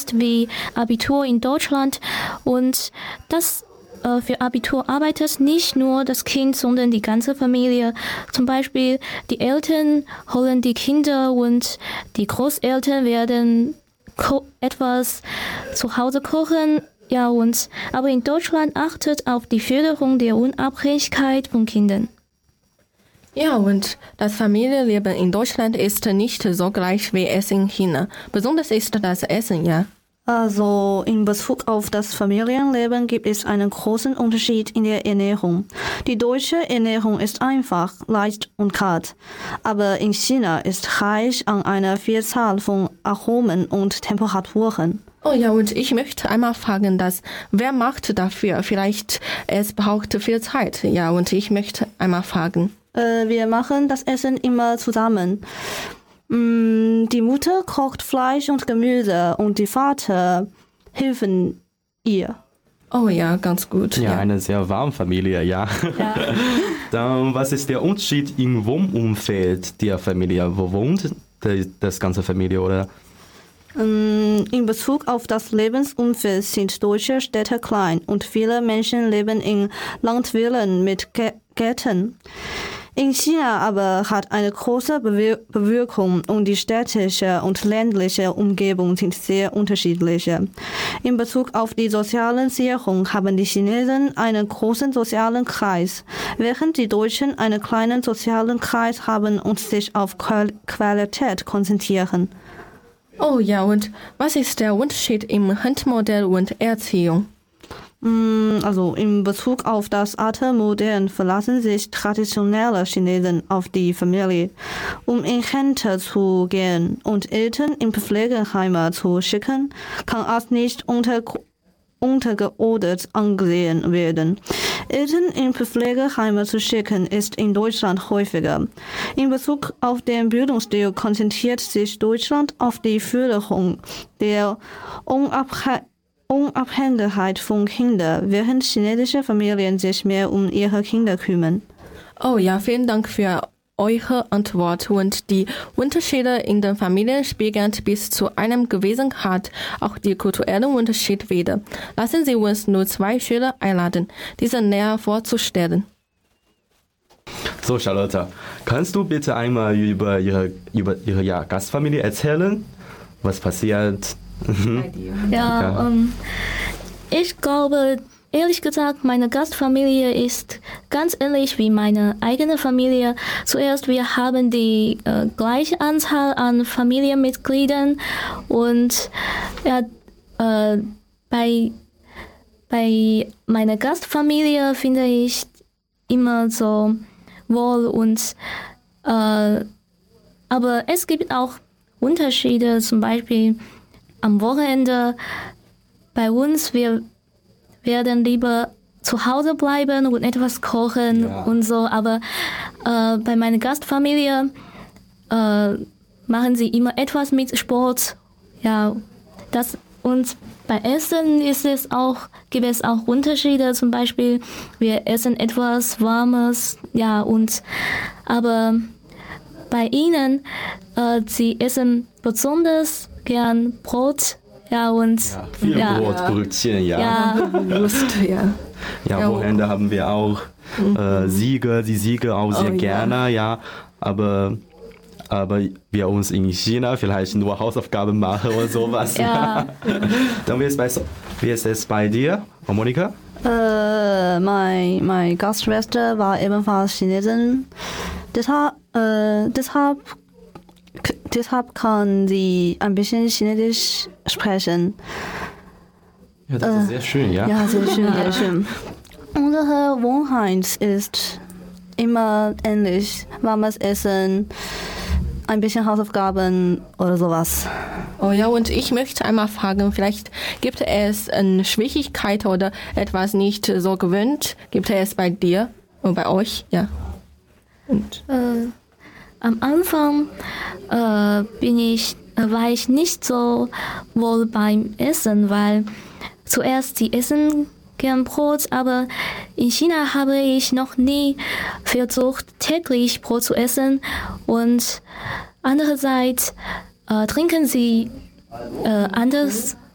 ist wie Abitur in Deutschland und das für Abitur arbeitet nicht nur das Kind, sondern die ganze Familie. Zum Beispiel die Eltern holen die Kinder und die Großeltern werden etwas zu Hause kochen. Ja, aber in Deutschland achtet auf die Förderung der Unabhängigkeit von Kindern. Ja, und das Familienleben in Deutschland ist nicht so gleich wie es in China. Besonders ist das Essen, ja. Also in Bezug auf das Familienleben gibt es einen großen Unterschied in der Ernährung. Die deutsche Ernährung ist einfach, leicht und kalt. Aber in China ist reich an einer Vielzahl von Aromen und Temperaturen. Oh ja, und ich möchte einmal fragen, wer macht dafür? Vielleicht es braucht viel Zeit. Ja, und ich möchte einmal fragen. Wir machen das Essen immer zusammen. Die Mutter kocht Fleisch und Gemüse und die Vater helfen ihr. Oh ja, ganz gut. Ja, eine sehr warme Familie, ja. Dann, was ist der Unterschied im Wohnumfeld der Familie? Wo wohnt das ganze Familie, oder? In Bezug auf das Lebensumfeld sind deutsche Städte klein und viele Menschen leben in Landvillen mit Gärten. In China aber hat eine große Bewirkung und die städtische und ländliche Umgebung sind sehr unterschiedlich. In Bezug auf die soziale Sicherung haben die Chinesen einen großen sozialen Kreis, während die Deutschen einen kleinen sozialen Kreis haben und sich auf Qualität konzentrieren. Oh ja, und was ist der Unterschied im Handmodell und Erziehung? Also in Bezug auf das alte Modell verlassen sich traditionelle Chinesen auf die Familie, um in Rente zu gehen und Eltern in Pflegeheime zu schicken, kann als nicht untergeordnet angesehen werden. Eltern in Pflegeheime zu schicken ist in Deutschland häufiger. In Bezug auf den Bildungsstil konzentriert sich Deutschland auf die Förderung der Unabhängigkeit von Kindern, während chinesische Familien sich mehr um ihre Kinder kümmern. Oh ja, vielen Dank für eure Antwort. Und die Unterschiede in den Familien spiegeln bis zu einem gewissen Grad auch die kulturellen Unterschiede wider. Lassen Sie uns nur 2 Schüler einladen, diese näher vorzustellen. So, Charlotte, kannst du bitte einmal über ihre Gastfamilie erzählen? Was passiert? Ich glaube, ehrlich gesagt, meine Gastfamilie ist ganz ähnlich wie meine eigene Familie. Zuerst, wir haben die gleiche Anzahl an Familienmitgliedern und bei meiner Gastfamilie finde ich immer so wohl und aber es gibt auch Unterschiede, zum Beispiel am Wochenende bei uns, wir werden lieber zu Hause bleiben und etwas kochen und so, aber bei meiner Gastfamilie machen sie immer etwas mit Sport. Ja, und bei Essen gibt es auch Unterschiede, zum Beispiel wir essen etwas Warmes, ja, aber bei ihnen, sie essen besonders gern Brot, ja, und viel Brot, Brötchen, Lust, Ja, Wochenende haben wir auch die Siege auch sehr gerne, ja, aber wir uns in China vielleicht nur Hausaufgaben machen oder sowas. Ja. Dann wie ist es bei dir, Monika? Meine Gastschwester war ebenfalls Chinesin. Deshalb kann sie ein bisschen Chinesisch sprechen. Ja, das ist sehr schön, ja? Ja, sehr schön, sehr schön. Unsere Wohnheit ist immer ähnlich. Warmes Essen, ein bisschen Hausaufgaben oder sowas. Oh ja, und ich möchte einmal fragen, vielleicht gibt es eine Schwierigkeit oder etwas nicht so gewöhnt? Gibt es bei dir und bei euch? Ja. Und am Anfang war ich nicht so wohl beim Essen, weil zuerst sie essen gern Brot, aber in China habe ich noch nie versucht, täglich Brot zu essen und andererseits trinken sie